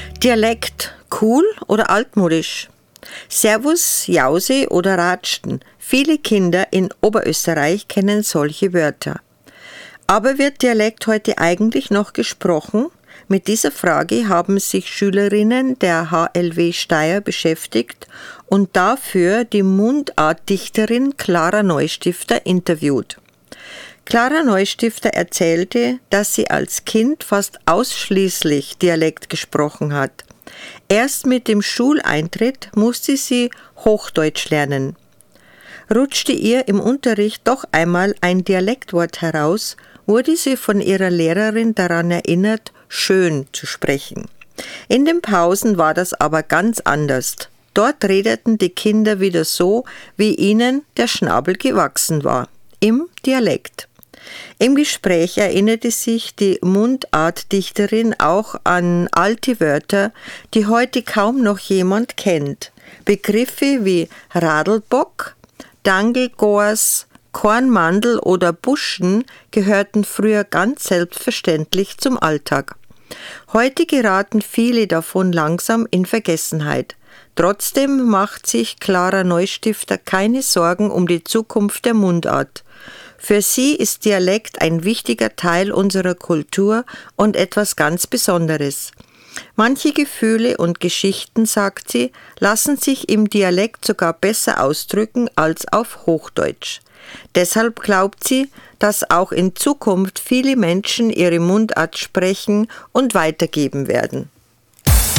Dialekt, cool oder altmodisch? Servus, Jausi oder Ratschen. Viele Kinder in Oberösterreich kennen solche Wörter. Aber wird Dialekt heute eigentlich noch gesprochen? Mit dieser Frage haben sich Schülerinnen der HLW Steyr beschäftigt und dafür die Mundartdichterin Clara Neustifter interviewt. Clara Neustifter erzählte, dass sie als Kind fast ausschließlich Dialekt gesprochen hat. Erst mit dem Schuleintritt musste sie Hochdeutsch lernen. Rutschte ihr im Unterricht doch einmal ein Dialektwort heraus, wurde sie von ihrer Lehrerin daran erinnert, schön zu sprechen. In den Pausen war das aber ganz anders. Dort redeten die Kinder wieder so, wie ihnen der Schnabel gewachsen war, im Dialekt. Im Gespräch erinnerte sich die Mundartdichterin auch an alte Wörter, die heute kaum noch jemand kennt. Begriffe wie Radlbock, Dangelgors, Kornmandel oder Buschen gehörten früher ganz selbstverständlich zum Alltag. Heute geraten viele davon langsam in Vergessenheit. Trotzdem macht sich Clara Neustifter keine Sorgen um die Zukunft der Mundart. Für sie ist Dialekt ein wichtiger Teil unserer Kultur und etwas ganz Besonderes. Manche Gefühle und Geschichten, sagt sie, lassen sich im Dialekt sogar besser ausdrücken als auf Hochdeutsch. Deshalb glaubt sie, dass auch in Zukunft viele Menschen ihre Mundart sprechen und weitergeben werden.